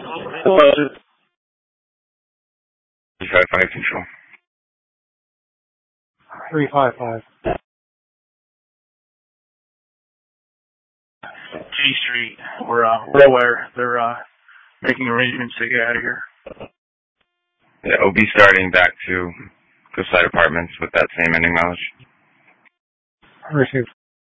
Hello. 355 Control. 355. G Street. We're aware. They're making arrangements to get out of here. Yeah, OB starting back to Cliffside Apartments with that same ending mileage. Received.